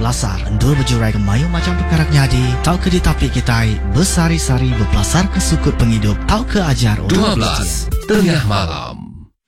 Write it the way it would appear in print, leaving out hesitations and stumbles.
belasar. Endul berjurai ke mayu macam perkara nyadi. Tau ke di tapi kita bersari-sari berpelasar ke sukut penghidup. Tau ke ajar 12 tengah malam.